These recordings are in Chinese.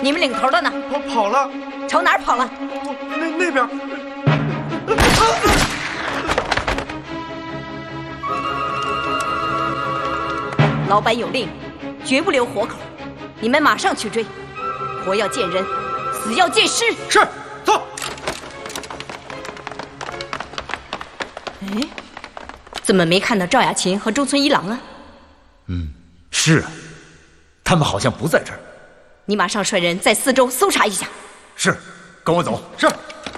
你们领头的呢？ 我跑了。 朝哪儿跑了？ 那边。 老板有令，绝不留活口。你们马上去追，活要见人，死要见尸。 是，走。 哎，怎么没看到赵雅琴和中村一郎啊？ 是啊，他们好像不在这儿。 你马上率人在四周搜查一下。 是，跟我走。 是。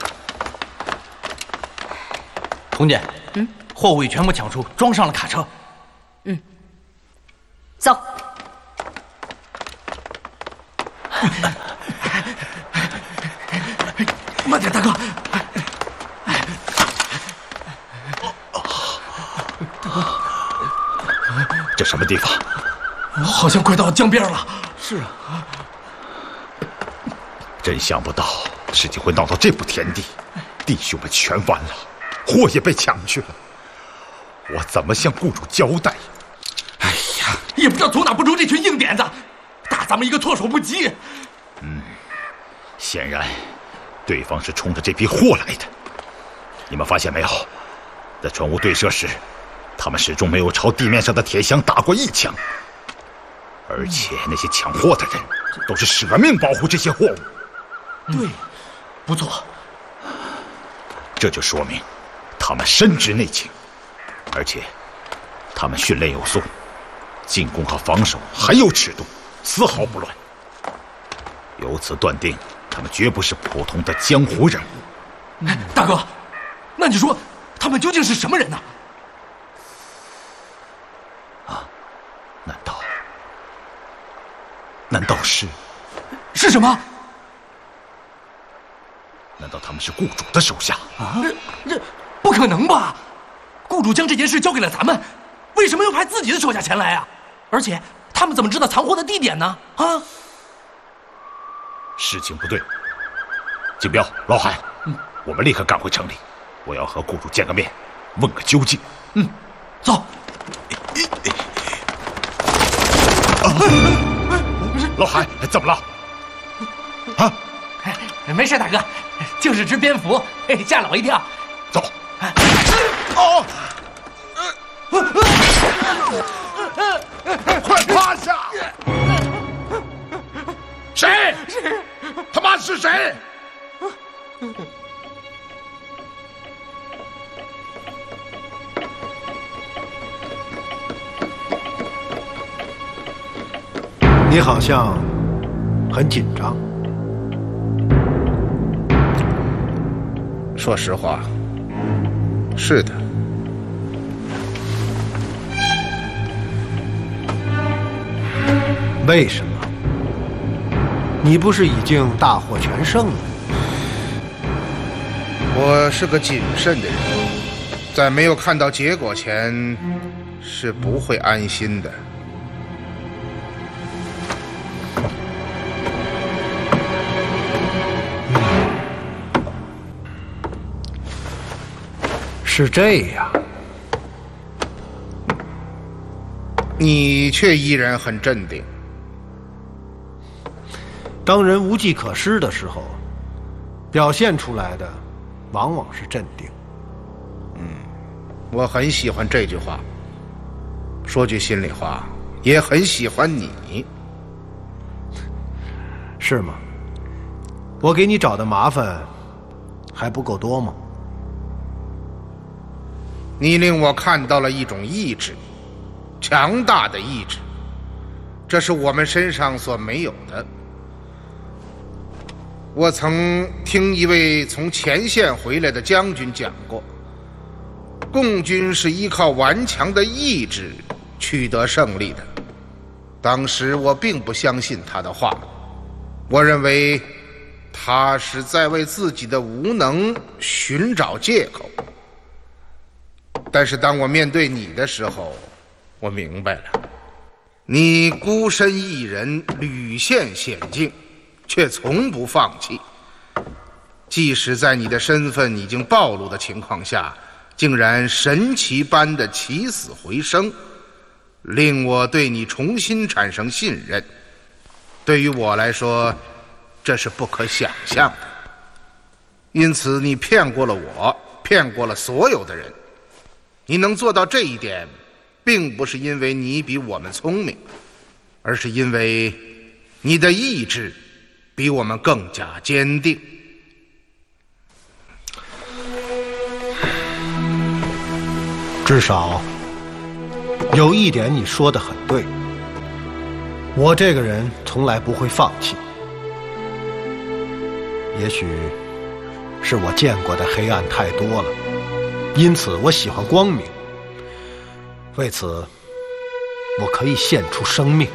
童姐，货物已全部抢出，装上了卡车。 走。 慢点，大哥。 这什么地方？ 好像快到江边了。 是啊。 真想不到事情会闹到这步田地，弟兄们全完了，货也被抢去了，我怎么向雇主交代？ 哎呀，也不知道从哪蹦出这群硬点子，打咱们一个措手不及。 显然，对方是冲着这批货来的。你们发现没有，在船坞对射时，他们始终没有朝地面上的铁箱打过一枪，而且那些抢货的人都是舍命保护这些货物。 对，不错。 这就说明他们深知内情，而且他们训练有素，进攻和防守很有尺度，丝毫不乱。由此断定，他们绝不是普通的江湖人物。 大哥，那你说他们究竟是什么人呢？ 难道是什么？ 难道他们是雇主的手下？ 这不可能吧？雇主将这件事交给了咱们，为什么又派自己的手下前来啊？而且他们怎么知道藏货的地点呢？啊！ 事情不对，金彪、老海，我们立刻赶回城里，我要和雇主见个面，问个究竟。 走。 老海，怎么了？啊？ 没事，大哥，就是只蝙蝠，吓了我一跳。 走。快趴下！谁？他妈是谁？ 你好像很紧张。 说实话，是的。 为什么？你不是已经大获全胜了？ 我是个谨慎的人，在没有看到结果前，是不会安心的。 是这样。 你却依然很镇定。 当人无计可施的时候，表现出来的往往是镇定。 我很喜欢这句话。说句心里话，也很喜欢你。 是吗？我给你找的麻烦还不够多吗？ 你令我看到了一种意志，强大的意志，这是我们身上所没有的。我曾听一位从前线回来的将军讲过，共军是依靠顽强的意志取得胜利的。当时我并不相信他的话，我认为他是在为自己的无能寻找借口。但是当我面对你的时候，我明白了，你孤身一人屡陷险境，却从不放弃。即使在你的身份已经暴露的情况下，竟然神奇般的起死回生，令我对你重新产生信任。对于我来说， 这是不可想象的。因此，你骗过了我，骗过了所有的人。你能做到这一点，并不是因为你比我们聪明，而是因为你的意志比我们更加坚定。 至少有一点你说得很对，我这个人从来不会放弃。也许是我见过的黑暗太多了，因此我喜欢光明。为此，我可以献出生命。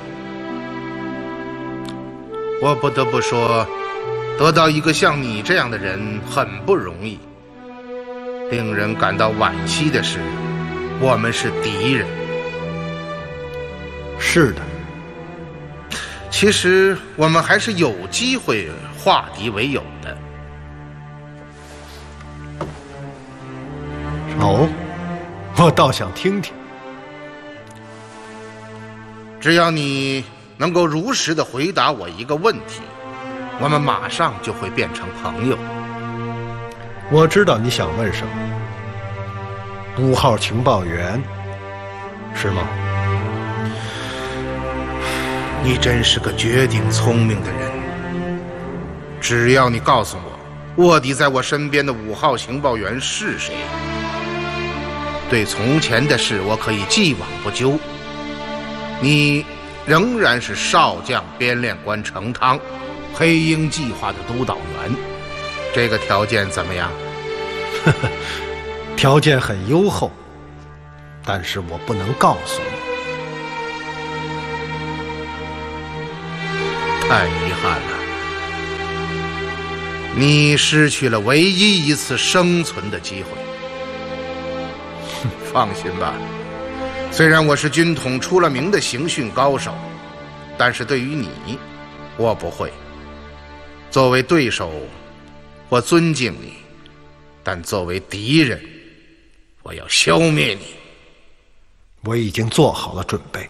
我不得不说，得到一个像你这样的人很不容易。令人感到惋惜的是，我们是敌人。 是的， 其实我们还是有机会化敌为友的。 哦，我倒想听听。 只要你能够如实的回答我一个问题，我们马上就会变成朋友。 我知道你想问什么。5号情报员，是吗？ 你真是个绝顶聪明的人。只要你告诉我，卧底在我身边的5号情报员是谁，对从前的事我可以既往不咎。你仍然是少将编练官程汤，黑鹰计划的督导员，这个条件怎么样？ 条件很优厚，但是我不能告诉你。 太遗憾了，你失去了唯一一次生存的机会。放心吧，虽然我是军统出了名的刑讯高手，但是对于你，我不会。作为对手，我尊敬你，但作为敌人，我要消灭你。 我已经做好了准备。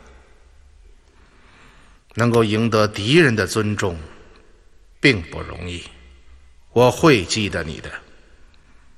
能够赢得敌人的尊重并不容易，我会记得你的。